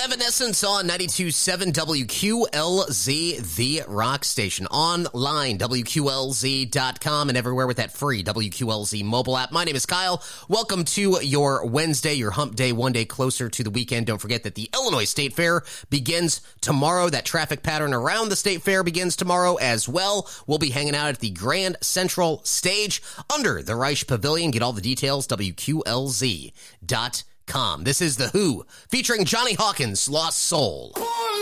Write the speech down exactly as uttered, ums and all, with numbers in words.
Evanescence on ninety-two point seven W Q L Z, the rock station. Online, W Q L Z dot com, and everywhere with that free W Q L Z mobile app. My name is Kyle. Welcome to your Wednesday, your hump day, one day closer to the weekend. Don't forget that the Illinois State Fair begins tomorrow. That traffic pattern around the State Fair begins tomorrow as well. We'll be hanging out at the Grand Central Stage under the Reich Pavilion. Get all the details, W Q L Z dot com. This is The Who, featuring Johnny Hawkins' Lost Soul.